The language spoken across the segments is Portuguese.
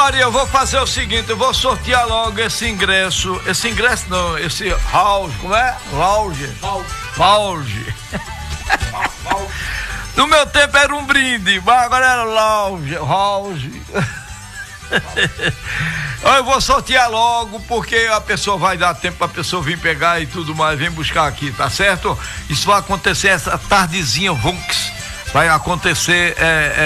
Vitória, eu vou fazer o seguinte, eu vou sortear logo esse ingresso não, esse lounge, como é? Lounge. No meu tempo era um brinde, mas agora era lounge. Eu vou sortear logo, porque a pessoa vai dar tempo pra pessoa vir pegar e tudo mais, vem buscar aqui, tá certo? Isso vai acontecer essa tardezinha, vai acontecer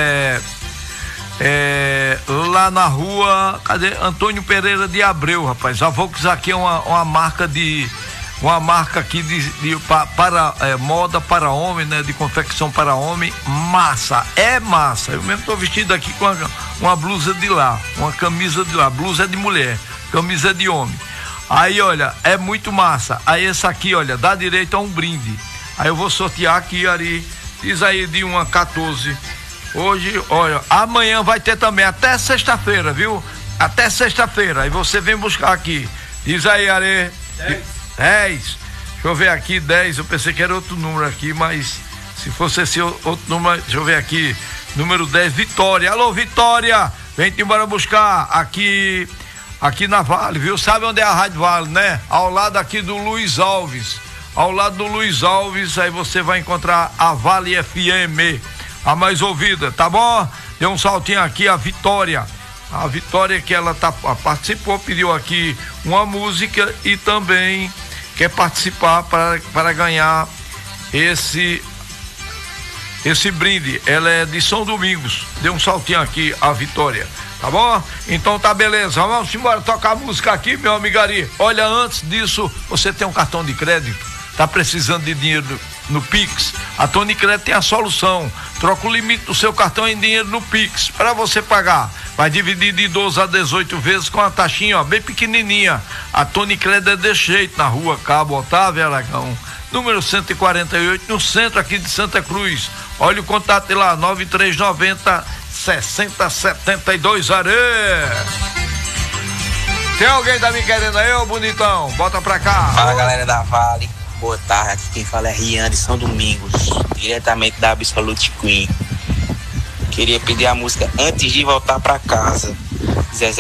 lá na rua, cadê? Antônio Pereira de Abreu, rapaz. A Volks aqui é uma marca aqui para moda para homem, né? De confecção para homem, massa. Eu mesmo tô vestido aqui com uma blusa de lá, uma camisa de lá. Blusa é de mulher, camisa é de homem. Aí, olha, é muito massa. Aí essa aqui, olha, dá direito a um brinde. Aí eu vou sortear aqui, Ari. Diz aí de 1 a 14. Hoje, olha, amanhã vai ter também, até sexta-feira, viu? Até sexta-feira. Aí você vem buscar aqui. Diz aí, Ari. 10. Deixa eu ver aqui, 10. Eu pensei que era outro número aqui, mas se fosse esse outro número, deixa eu ver aqui. Número 10, Vitória. Alô, Vitória. Vem embora buscar aqui na Vale, viu? Sabe onde é a Rádio Vale, né? Ao lado aqui do Luiz Alves. Ao lado do Luiz Alves, aí você vai encontrar a Vale FM, a mais ouvida, tá bom? Deu um saltinho aqui, a Vitória. A Vitória que ela participou, pediu aqui uma música e também quer participar para ganhar esse brinde. Ela é de São Domingos. Deu um saltinho aqui, a Vitória. Tá bom? Então tá beleza. Vamos embora tocar a música aqui, meu amigo Ari. Olha, antes disso, você tem um cartão de crédito? Tá precisando de dinheiro no Pix? A Tony Crédito tem a solução. Troca o limite do seu cartão em dinheiro no Pix para você pagar. Vai dividir de 12 a 18 vezes com a taxinha, ó, bem pequenininha. A Tony Crédito é desse jeito, na rua Cabo Otávio Aragão, número 148, no centro aqui de Santa Cruz. Olha o contato de lá, 9390 6072 Are. Tem alguém tá me querendo aí, ô bonitão? Bota pra cá. Fala, galera da Vale. Boa tarde, aqui quem fala é Rian de São Domingos, diretamente da Absolute Queen. Queria pedir a música Antes de Voltar Pra Casa, Zezé